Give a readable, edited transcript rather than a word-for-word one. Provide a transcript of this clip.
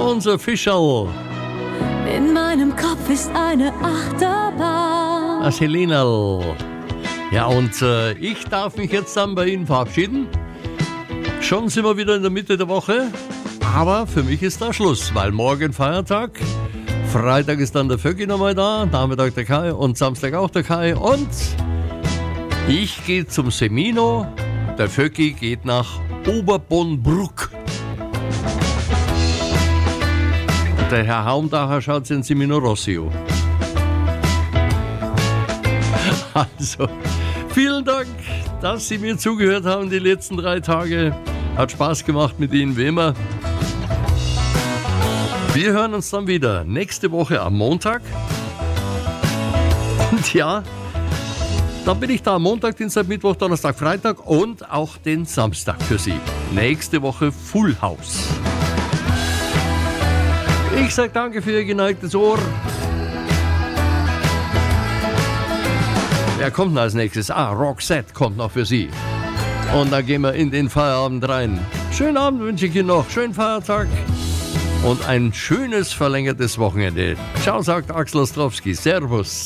unser Fischerl. In meinem Kopf ist eine Achterbahn. Das Helenal. Ja, und ich darf mich jetzt dann bei Ihnen verabschieden. Schon sind wir wieder in der Mitte der Woche, aber für mich ist da Schluss, weil morgen Feiertag. Freitag ist dann der Vöcki nochmal da, Nachmittag der Kai und Samstag auch der Kai. Und ich gehe zum Semino, der Vöcki geht nach Oberbonnbruck. Der Herr Haumdacher schaut sich in Semino Rossio. Also, vielen Dank, dass Sie mir zugehört haben die letzten 3 Tage. Hat Spaß gemacht mit Ihnen, wie immer. Wir hören uns dann wieder nächste Woche am Montag. Und ja, dann bin ich da am Montag, Dienstag, Mittwoch, Donnerstag, Freitag und auch den Samstag für Sie. Nächste Woche Full House. Ich sage danke für Ihr geneigtes Ohr. Wer kommt denn als nächstes? Roxette kommt noch für Sie. Und dann gehen wir in den Feierabend rein. Schönen Abend wünsche ich Ihnen noch. Schönen Feiertag. Und ein schönes verlängertes Wochenende. Ciao, sagt Axel Ostrowski. Servus.